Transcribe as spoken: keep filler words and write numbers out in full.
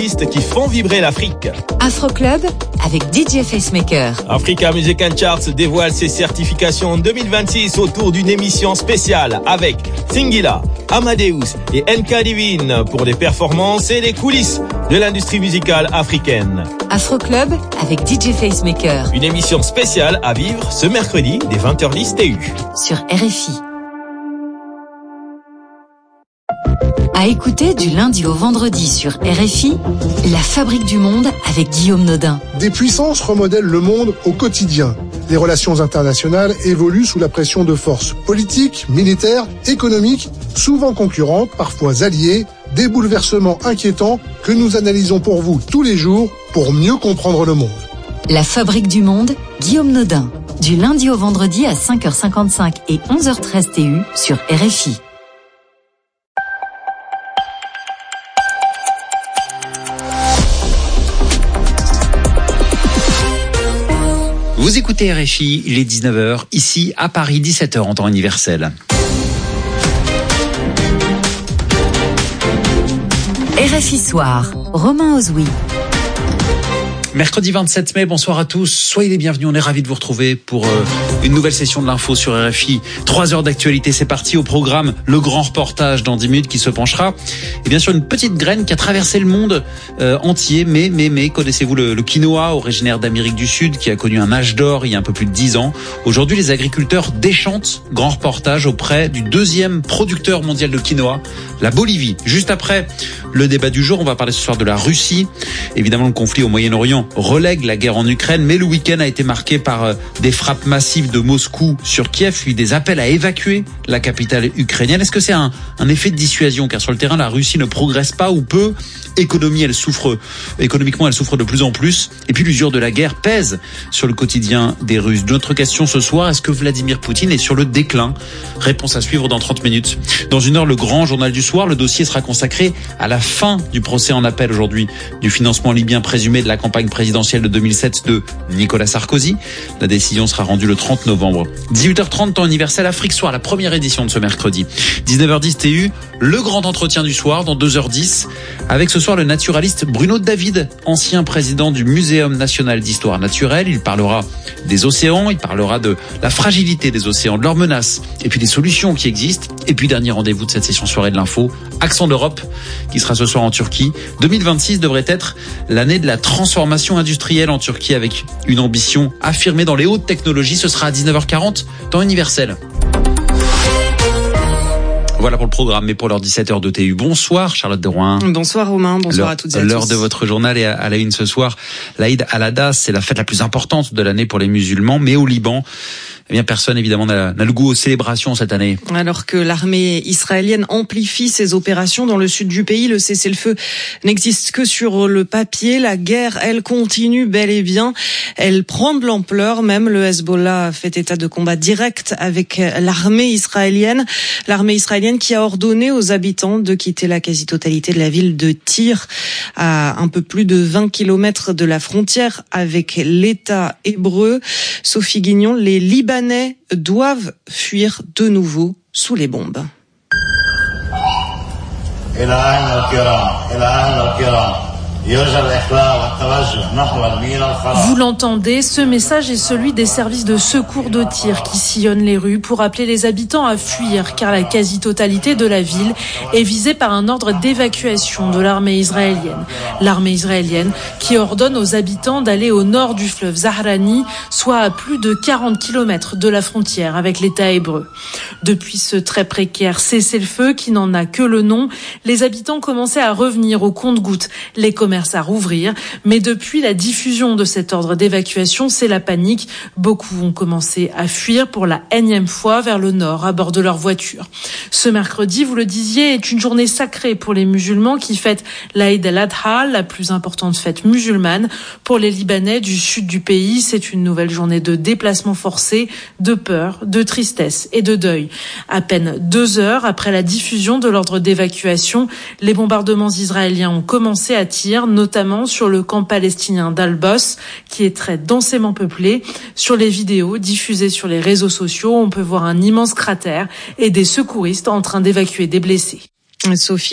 artistes qui font vibrer l'Afrique. Afro Club avec D J Facemaker. Africa Music and Charts dévoile ses certifications en deux mille vingt-six autour d'une émission spéciale avec Singila, Amadeus et N K Divine pour les performances et les coulisses de l'industrie musicale africaine. Afro Club avec D J Facemaker. Une émission spéciale à vivre ce mercredi dès vingt heures dix T U. Sur R F I. À écouter du lundi au vendredi sur R F I, La Fabrique du Monde avec Guillaume Nodin. Des puissances remodèlent le monde au quotidien. Les relations internationales évoluent sous la pression de forces politiques, militaires, économiques, souvent concurrentes, parfois alliées, des bouleversements inquiétants que nous analysons pour vous tous les jours pour mieux comprendre le monde. La Fabrique du Monde, Guillaume Nodin. Du lundi au vendredi à cinq heures cinquante-cinq et onze heures treize T U sur R F I. Vous écoutez R F I, il est dix-neuf heures, ici à Paris, dix-sept heures en temps universel. R F I Soir, Romain Ozoui. Mercredi vingt-sept mai, bonsoir à tous, soyez les bienvenus, on est ravis de vous retrouver pour euh, une nouvelle session de l'info sur R F I. Trois heures d'actualité, c'est parti. Au programme, le grand reportage dans dix minutes qui se penchera et bien sûr une petite graine qui a traversé le monde euh, entier. Mais, mais, mais, connaissez-vous le, le quinoa, originaire d'Amérique du Sud, qui a connu un âge d'or il y a un peu plus de dix ans. Aujourd'hui, les agriculteurs déchantent. Grand reportage auprès du deuxième producteur mondial de quinoa, la Bolivie. Juste après le débat du jour, on va parler ce soir de la Russie. Évidemment, le conflit au Moyen-Orient relègue la guerre en Ukraine, mais le week-end a été marqué par des frappes massives de Moscou sur Kiev, puis des appels à évacuer la capitale ukrainienne. Est-ce que c'est un, un effet de dissuasion? Car sur le terrain, la Russie ne progresse pas ou peu. Économie, elle souffre, économiquement, elle souffre de plus en plus. Et puis l'usure de la guerre pèse sur le quotidien des Russes. Notre question ce soir, est-ce que Vladimir Poutine est sur le déclin? Réponse à suivre dans trente minutes. Dans une heure, le grand journal du soir. Le dossier sera consacré à la fin du procès en appel aujourd'hui du financement libyen présumé de la campagne présidentielle de deux mille sept de Nicolas Sarkozy. La décision sera rendue le trente novembre. dix-huit heures trente, temps universel Afrique Soir, la première édition de ce mercredi. dix-neuf heures dix T U, le grand entretien du soir dans deux heures dix. Avec ce soir le naturaliste Bruno David, ancien président du Muséum national d'histoire naturelle. Il parlera des océans, il parlera de la fragilité des océans, de leurs menaces et puis des solutions qui existent. Et puis dernier rendez-vous de cette session soirée de l'info, Accent d'Europe, qui sera ce soir en Turquie. deux mille vingt-six devrait être l'année de la transformation industrielle en Turquie avec une ambition affirmée dans les hautes technologies. Ce sera à dix-neuf heures quarante, temps universel. Voilà pour le programme, mais pour l'heure dix-sept heures de T U. Bonsoir Charlotte de Rouen. Bonsoir Romain, bonsoir l'heure, à toutes et à tous. L'heure de votre journal est à la une ce soir. L'Aïd al-Adha, c'est la fête la plus importante de l'année pour les musulmans, mais au Liban, eh bien personne évidemment n'a, n'a le goût aux célébrations cette année. Alors que l'armée israélienne amplifie ses opérations dans le sud du pays, le cessez-le-feu n'existe que sur le papier. La guerre, elle, continue bel et bien. Elle prend de l'ampleur. Même le Hezbollah fait état de combat direct avec l'armée israélienne. L'armée israélienne qui a ordonné aux habitants de quitter la quasi-totalité de la ville de Tyr, à un peu plus de vingt kilomètres de la frontière avec l'État hébreu. Sophie Guignon, les Libanais Libanais doivent fuir de nouveau sous les bombes. Vous l'entendez, ce message est celui des services de secours de Tyr qui sillonnent les rues pour appeler les habitants à fuir car la quasi-totalité de la ville est visée par un ordre d'évacuation de l'armée israélienne. L'armée israélienne qui ordonne aux habitants d'aller au nord du fleuve Zahrani, soit à plus de quarante kilomètres de la frontière avec l'État hébreu. Depuis ce très précaire cessez-le-feu qui n'en a que le nom, les habitants commençaient à revenir au compte-gouttes. Les commerces à rouvrir, mais depuis la diffusion de cet ordre d'évacuation, c'est la panique. Beaucoup ont commencé à fuir pour la énième fois vers le nord à bord de leur voiture. Ce mercredi, vous le disiez, est une journée sacrée pour les musulmans qui fêtent l'Aïd al-Adha, la plus importante fête musulmane. Pour les Libanais du sud du pays, c'est une nouvelle journée de déplacement forcé, de peur, de tristesse et de deuil. À peine deux heures après la diffusion de l'ordre d'évacuation, les bombardements israéliens ont commencé à Tyr, notamment sur le camp palestinien d'Al-Bos, qui est très densément peuplé. Sur les vidéos diffusées sur les réseaux sociaux, on peut voir un immense cratère et des secouristes en train d'évacuer des blessés. Sophie